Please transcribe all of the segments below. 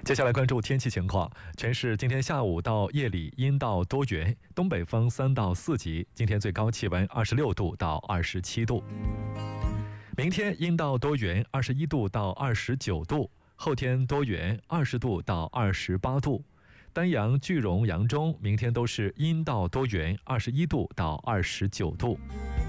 接下来关注天气情况。全市今天下午到夜里阴到多云，东北风3到4级。今天最高气温26度到27度。明天阴到多云，21度到29度。后天多云，20度到28度。丹阳、句容、扬中明天都是阴到多云，21度到29度。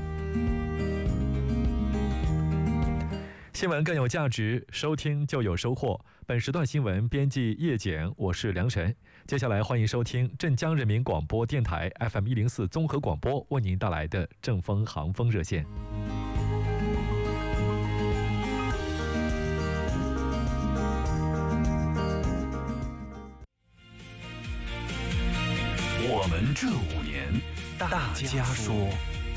新闻更有价值，收听就有收获。本时段新闻编辑叶简，我是梁晨。接下来欢迎收听镇江人民广播电台 FM104 综合广播为您带来的正风航风热线。 我们这5年，大家说。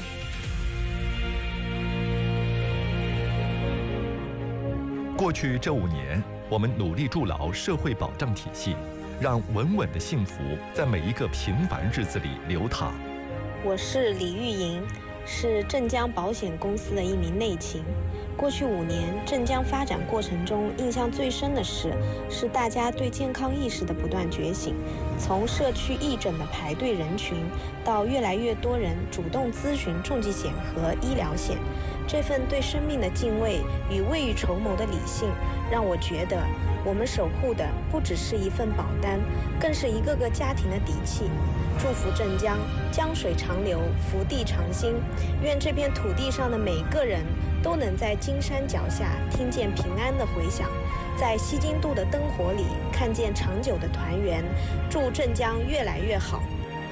过去这5年，我们努力筑牢社会保障体系，让稳稳的幸福在每一个平凡日子里流淌。 我是李玉莹，是镇江保险公司的一名内勤。过去5年，镇江发展过程中印象最深的是大家对健康意识的不断觉醒。从社区义诊的排队人群，到越来越多人主动咨询重疾险和医疗险，这份对生命的敬畏与未雨绸缪的理性，让我觉得我们守护的不只是一份保单，更是一个个家庭的底气。祝福镇江江水长流，福地长新，愿这片土地上的每个人都能在金山脚下听见平安的回响，在西京度的灯火里看见长久的团圆。祝镇江越来越好。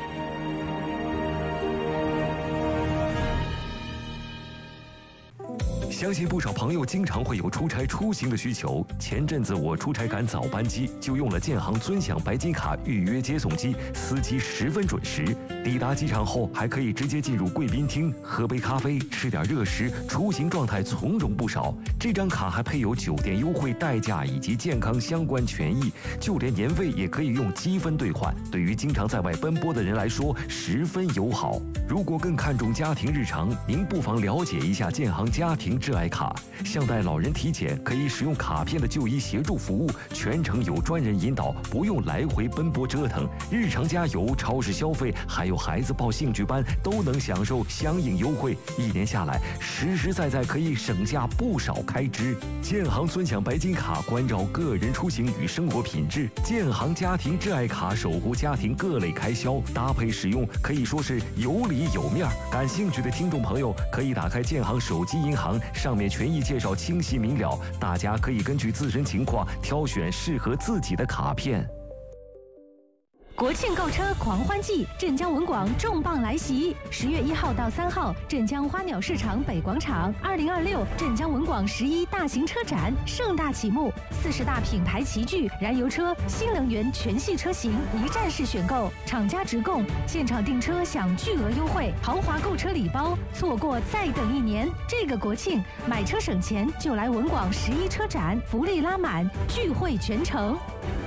相信不少朋友经常会有出差出行的需求。前阵子我出差赶早班机，就用了建行尊享白金卡预约接送机，司机10分准时。抵达机场后，还可以直接进入贵宾厅，喝杯咖啡，吃点热食，出行状态从容不少。这张卡还配有酒店优惠代驾以及健康相关权益，就连年费也可以用积分兑换。对于经常在外奔波的人来说，十分友好。如果更看重家庭日常，您不妨了解一下建行家庭挚爱卡。像带老人体检，可以使用卡片的就医协助服务，全程有专人引导，不用来回奔波折腾。日常加油、超市消费，还有孩子报兴趣班，都能享受相应优惠。1年下来，实实在在可以省下不少开支。建行尊享白金卡关照个人出行与生活品质，建行家庭挚爱卡守护家庭各类开销，搭配使用可以说是有理有面。感兴趣的听众朋友可以打开建行手机银行，上面权益介绍清晰明了，大家可以根据自身情况挑选适合自己的卡片。 国庆购车狂欢季，镇江文广重磅来袭！10月1号到3号，镇江花鸟市场北广场，2026镇江文广11大型车展盛大启幕，40大品牌齐聚，燃油车、新能源全系车型一站式选购，厂家直供，现场订车享巨额优惠，豪华购车礼包，错过再等1年。这个国庆买车省钱就来文广11车展，福利拉满，聚会全程。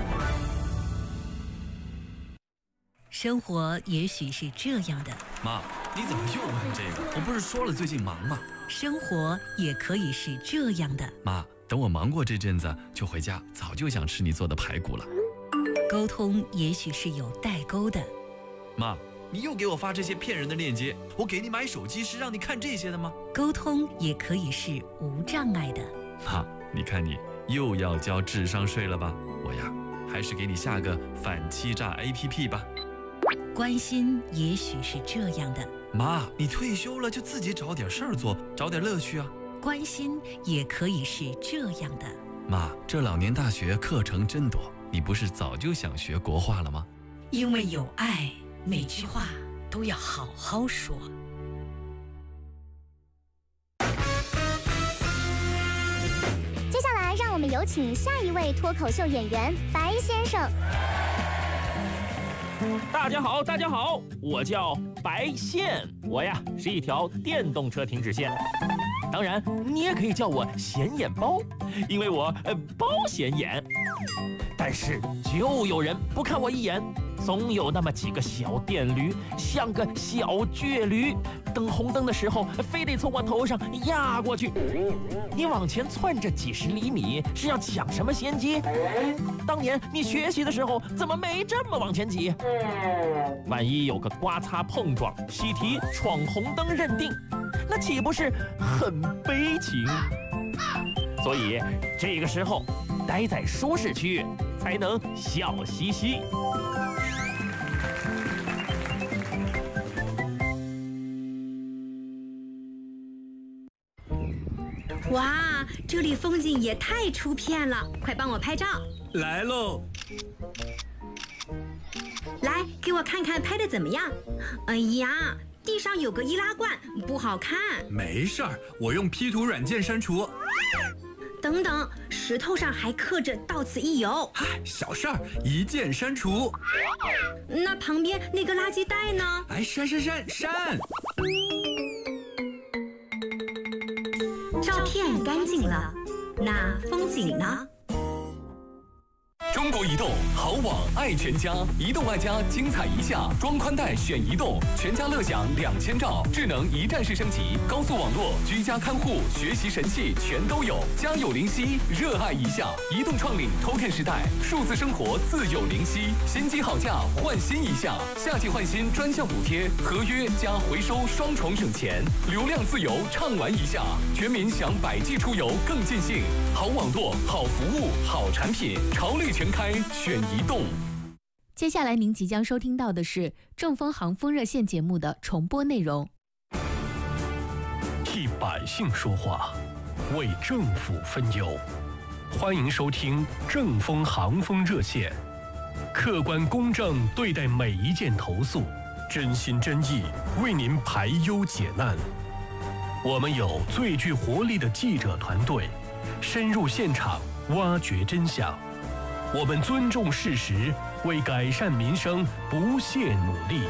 生活也许是这样的， 妈，你怎么又问这个？我不是说了最近忙吗？ 生活也可以是这样的， 妈，等我忙过这阵子就回家，早就想吃你做的排骨了。 沟通也许是有代沟的， 妈，你又给我发这些骗人的链接，我给你买手机是让你看这些的吗？ 沟通也可以是无障碍的。 妈，你看你又要交智商税了吧？我呀，还是给你下个反欺诈 APP 吧。 关心也许是这样的， 妈，你退休了就自己找点事儿做，找点乐趣啊。 关心也可以是这样的， 妈，这老年大学课程真多，你不是早就想学国话了吗？ 因为有爱，每句话都要好好说。 接下来让我们有请下一位脱口秀演员白先生。 大家好，大家好，我叫白线，我呀是一条电动车停止线。当然，你也可以叫我显眼包，因为我包显眼。但是就有人不看我一眼， 总有那么几个小电驴，像个小倔驴，等红灯的时候，非得从我头上压过去。你往前窜这几十厘米，是要抢什么先机？当年你学习的时候，怎么没这么往前挤？万一有个刮擦碰撞，喜提闯红灯认定，那岂不是很悲情？所以这个时候待在舒适区，才能笑嘻嘻。 哇，这里风景也太出片了，快帮我拍照。 来喽！ 来，给我看看拍的怎么样？哎呀，地上有个易拉罐，不好看。 没事儿，我用 P 图软件删除。 等等，石头上还刻着“到此一游”。 嗨，小事儿，一键删除。 那旁边那个垃圾袋呢？ 哎，删！ 照片干净了，那风景呢？ 中国移动好网爱全家，移动爱家精彩一下，装宽带选移动，全家乐享2000兆，智能一站式升级，高速网络，居家看护，学习神器全都有，家有灵犀，热爱一下。移动创领 Token 时代，数字生活自有灵犀，新机好价换新一下，夏季换新专项补贴，合约加回收双重省钱，流量自由畅玩一下，全民享百 G 出游更尽兴。好网络，好服务，好产品，潮绿全开选移动。 接下来您即将收听到的是正风航风热线节目的重播内容。 替百姓说话，为政府分忧。欢迎收听正风航风热线，客观公正对待每一件投诉，真心真意为您排忧解难。我们有最具活力的记者团队，深入现场挖掘真相。我们尊重事实，为改善民生不懈努力。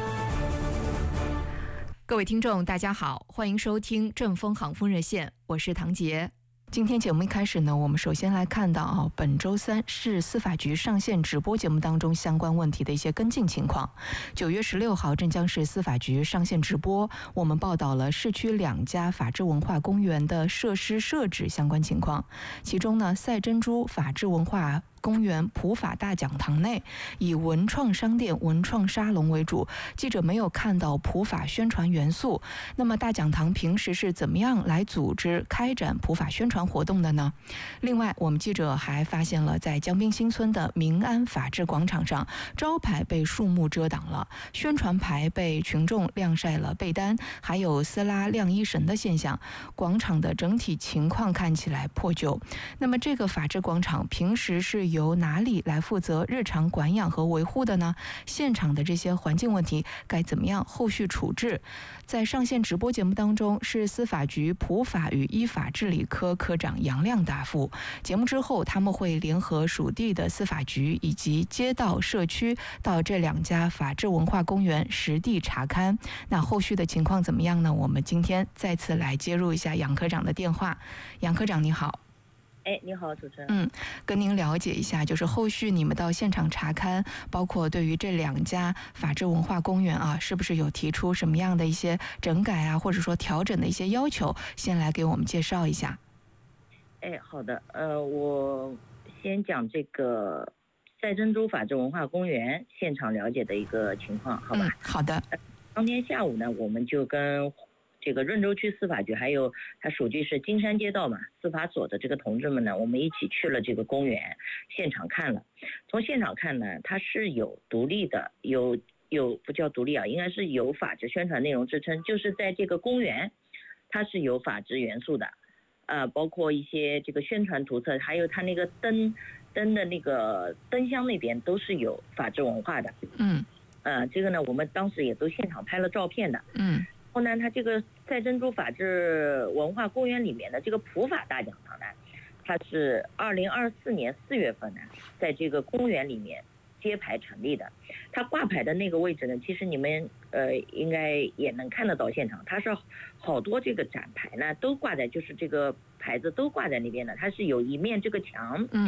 各位听众大家好，欢迎收听正风航风热线，我是唐杰。今天节目一开始呢，我们首先来看到本周三市司法局上线直播节目当中相关问题的一些跟进情况。9月16号，镇江市司法局上线直播，我们报道了市区2家法治文化公园的设施设置相关情况。其中呢，赛珍珠法治文化公园普法大讲堂内以文创商店、文创沙龙为主，记者没有看到普法宣传元素。那么大讲堂平时是怎么样来组织开展普法宣传活动的呢？另外，我们记者还发现了在江滨新村的民安法治广场上，招牌被树木遮挡了，宣传牌被群众晾晒了被单，还有撕拉晾衣绳的现象。广场的整体情况看起来破旧。那么这个法治广场平时是由哪里来负责日常管养和维护的呢？现场的这些环境问题该怎么样后续处置？在上线直播节目当中，是司法局普法与依法治理科科长杨亮答复。节目之后，他们会联合属地的司法局以及街道社区到这2家法治文化公园实地查勘。那后续的情况怎么样呢？我们今天再次来接入一下杨科长的电话。杨科长你好。 你好，主持人。 跟您了解一下，就是后续你们到现场查勘，包括对于这2家法治文化公园啊，是不是有提出什么样的一些整改啊，或者说调整的一些要求？先来给我们介绍一下。 好的，我先讲这个赛珍珠法治文化公园现场了解的一个情况，好吧？ 好的。 当天下午呢，我们就跟这个润州区司法局还有它属地是金山街道嘛，司法所的这个同志们呢，我们一起去了这个公园现场看了。从现场看呢，它是有独立的，有不叫独立啊，应该是有法治宣传内容支撑，就是在这个公园它是有法治元素的，包括一些这个宣传图册，还有它那个灯的那个灯箱那边都是有法治文化的。这个呢，我们当时也都现场拍了照片的。后呢，它这个赛珍珠法治文化公园里面的这个普法大讲堂呢，它是2024年4月份呢，在这个公园里面揭牌成立的。它挂牌的那个位置呢，其实你们应该也能看得到现场，它是好多这个展牌呢都挂在，就是这个牌子都挂在那边的，它是有一面这个墙，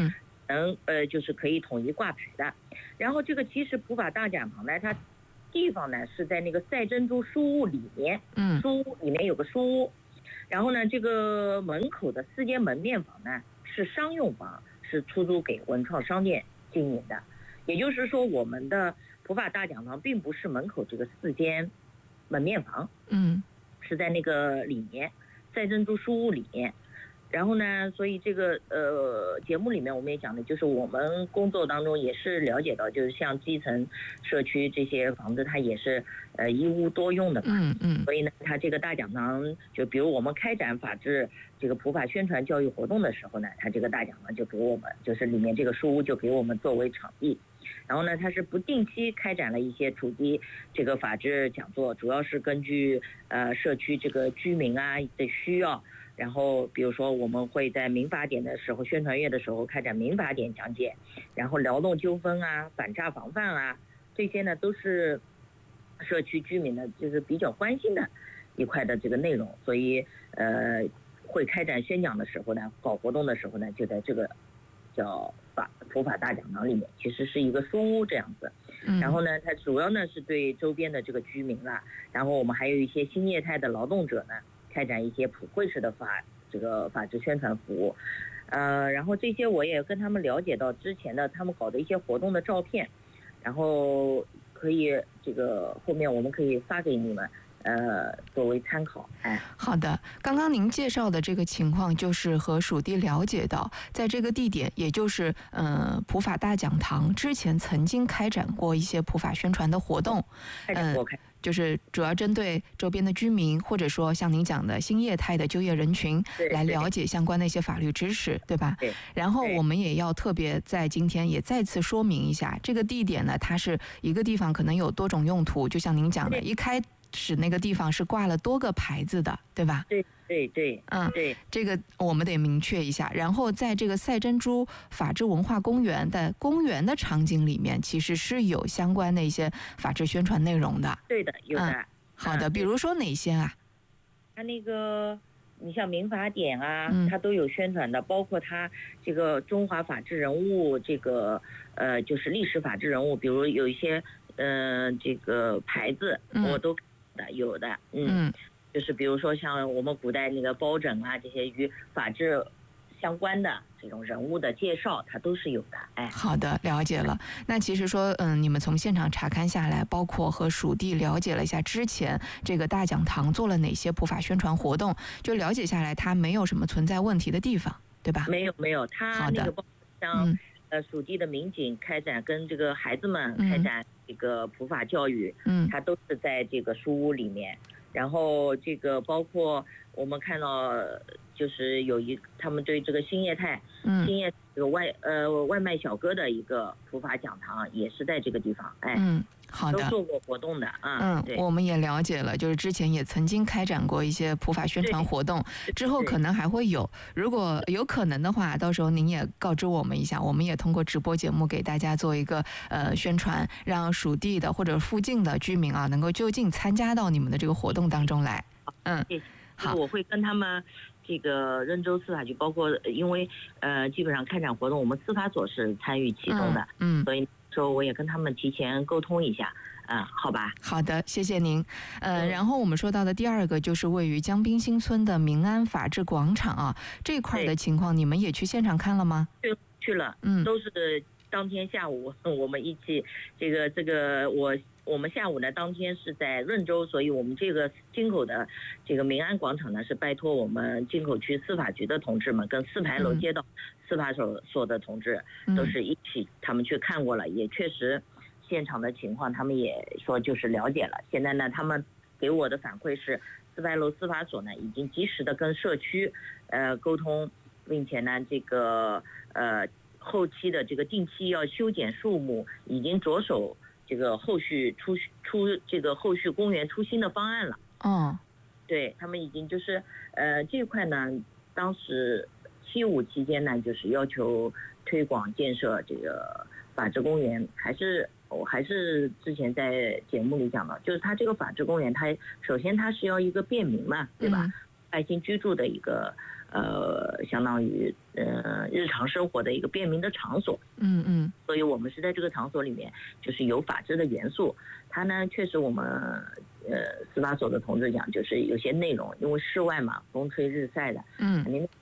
就是可以统一挂牌的。然后这个其实普法大讲堂呢，它地方呢是在那个赛珍珠书屋里面，书屋里面有个书屋，然后呢这个门口的4间门面房呢是商用房，是出租给文创商店经营的。也就是说，我们的普法大讲堂并不是门口这个4间门面房，是在那个里面赛珍珠书屋里面。然后呢，所以这个节目里面我们也讲的，就是我们工作当中也是了解到，就是像基层社区这些房子，它也是一屋多用的嘛。所以呢，它这个大讲堂，就比如我们开展法治这个普法宣传教育活动的时候呢，它这个大讲堂就给我们，就是里面这个书屋就给我们作为场地。然后呢，它是不定期开展了一些主题这个法治讲座，主要是根据社区这个居民啊的需要。然后比如说我们会在民法典的时候，宣传月的时候开展民法典讲解，然后劳动纠纷啊、反诈防范啊，这些呢都是社区居民呢就是比较关心的一块的这个内容。所以会开展宣讲的时候呢，搞活动的时候呢，就在这个叫普法大讲堂里面，其实是一个书屋这样子。然后呢，它主要呢是对周边的这个居民啦，然后我们还有一些新业态的劳动者呢，开展一些普惠式的法治宣传服务。然后这些我也跟他们了解到之前的他们搞的一些活动的照片，然后可以这个后面我们可以发给你们。作为参考。 好的，刚刚您介绍的这个情况，就是和属地了解到，在这个地点，也就是普法大讲堂之前曾经开展过一些普法宣传的活动，就是主要针对周边的居民，或者说像您讲的新业态的就业人群，来了解相关的一些法律知识，对吧？对。然后我们也要特别在今天也再次说明一下，这个地点呢，它是一个地方可能有多种用途，就像您讲的，一开始那个地方是挂了多个牌子的，对吧？ 对。对， 这个我们得明确一下。然后在这个赛珍珠法治文化公园的公园的场景里面，其实是有相关的一些法治宣传内容的。 对的，有的。 好的，比如说哪些啊？ 它那个，你像民法典啊，它都有宣传的，包括它这个中华法治人物，这个就是历史法治人物，比如有一些这个牌子，我都有的，就是比如说像我们古代那个包拯啊，这些与法治相关的这种人物的介绍，它都是有的。 好的，了解了。那其实说，你们从现场查看下来，包括和属地了解了一下之前这个大讲堂做了哪些普法宣传活动，就了解下来，它没有什么存在问题的地方，对吧？ 没有，它那个包括像属地的民警开展跟这个孩子们开展这个普法教育，它都是在这个书屋里面。然后这个包括我们看到，就是他们对这个新业态，这个外卖小哥的一个普法讲堂，也是在这个地方。 好的， 都做过活动的对， 我们也了解了，就是之前也曾经开展过一些普法宣传活动，之后可能还会有。如果有可能的话，到时候您也告知我们一下，我们也通过直播节目给大家做一个宣传，让属地的或者附近的居民啊，能够就近参加到你们的这个活动当中来。 谢谢。好，我会跟他们这个任州司法局，包括因为基本上开展活动，我们司法所是参与其中的，所以说我也跟他们提前沟通一下，好吧？ 好的，谢谢您。然后我们说到的第二个就是位于江滨新村的民安法治广场啊，这块的情况你们也去现场看了吗？ 去了，都是当天下午我们一起，这个我们下午呢，当天是在润州，所以我们这个京口的这个民安广场呢，是拜托我们京口区司法局的同志们跟4牌楼街道司法所的同志都是一起，他们去看过了，也确实现场的情况他们也说就是了解了。现在呢，他们给我的反馈是4牌楼司法所呢已经及时的跟社区沟通，并且呢这个后期的这个定期要修剪树木已经着手这个后续出这个后续公园出新的方案了。对，他们已经就是这一块呢，当时7·5期间呢，就是要求推广建设这个法治公园，我还是之前在节目里讲的，就是它这个法治公园，它首先它是要一个便民嘛，对吧？百姓居住的一个相当于日常生活的一个便民的场所。所以我们是在这个场所里面，就是有法治的元素。它呢，确实我们司法所的同志讲，就是有些内容，因为室外嘛，风吹日晒的，肯定